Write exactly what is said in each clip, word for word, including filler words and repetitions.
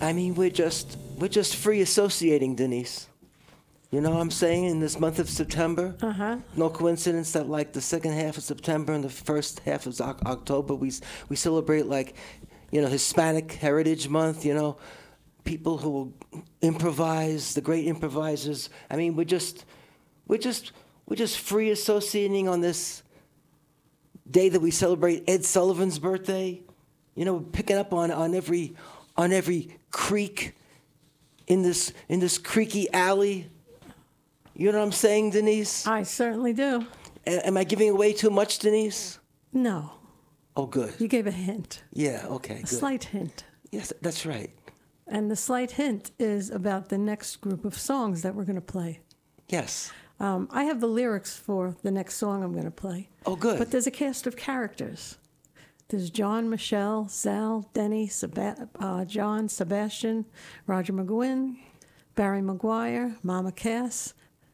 I mean, we're just we're just free associating, Denise. You know what I'm saying? In this month of September, Uh-huh. no coincidence that like the second half of September and the first half of Oc- October, we s- we celebrate like, you know, Hispanic Heritage Month. You know, people who improvise, the great improvisers. I mean, we're just we're just we're just free associating on this day that we celebrate Ed Sullivan's birthday. You know, picking up on, on every on every creek in this in this creaky alley. You know what I'm saying, Denise? I certainly do. A- am I giving away too much, Denise? No, Oh, good. you gave a hint, Yeah, okay, a good. slight hint. Yes, that's right. And the slight hint is about the next group of songs that we're going to play. Yes. Um, I have the lyrics for the next song I'm going to play. Oh, good. But there's a cast of characters. There's John, Michelle, Sal, Denny, Seba- uh, John, Sebastian, Roger McGuinn, Barry Maguire, Mama Cass,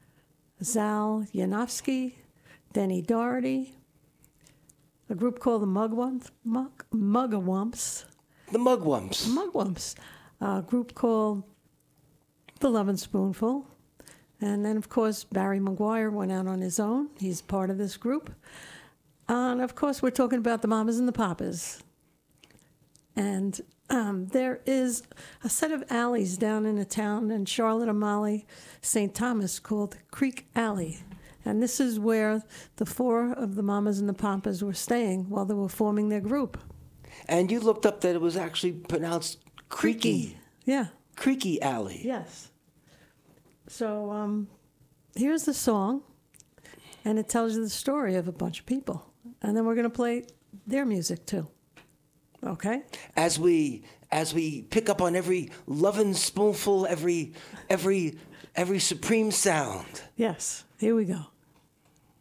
Zal Yanofsky, Denny Doherty, a group called the Mugwumps, Mug, Mugawumps, The Mugwumps. Mugwumps, a group called the Lovin' Spoonful. And then, of course, Barry Maguire went out on his own. He's part of this group. And, of course, we're talking about the Mamas and the Papas. And um, there is a set of alleys down in a town in Charlotte, O'Malley, Saint Thomas, called Creek Alley. And this is where the four of the Mamas and the Papas were staying while they were forming their group. And you looked up that it was actually pronounced Creaky. Yeah. Creaky Alley. Yes. So um, here's the song, and it tells you the story of a bunch of people. And then we're going to play their music, too. Okay? As we as we pick up on every lovin' spoonful, every every every supreme sound. Yes. Here we go.